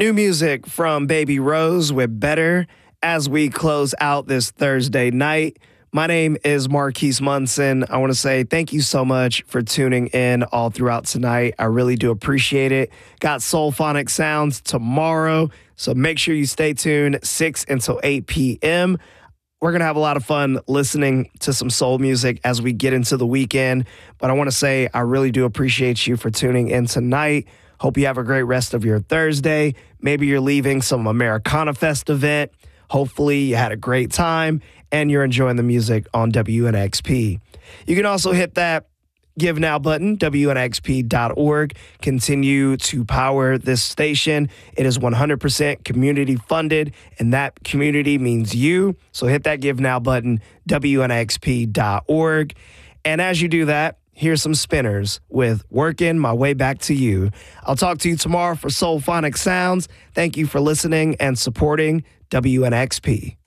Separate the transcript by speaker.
Speaker 1: New music from Baby Rose with Better as we close out this Thursday night. My name is Marquise Munson. I want to say thank you so much for tuning in all throughout tonight. I really do appreciate it. Got Soulphonic Sounds tomorrow, so make sure you stay tuned 6 until 8 p.m. We're going to have a lot of fun listening to some soul music as we get into the weekend. But I want to say I really do appreciate you for tuning in tonight. Hope you have a great rest of your Thursday. Maybe you're leaving some Americana Fest event. Hopefully you had a great time and you're enjoying the music on WNXP. You can also hit that Give Now button, WNXP.org. Continue to power this station. It is 100% community funded, and that community means you. So hit that Give Now button, WNXP.org. And as you do that, here's some Spinners with Working My Way Back to You. I'll talk to you tomorrow for Soulphonic Sounds. Thank you for listening and supporting WNXP.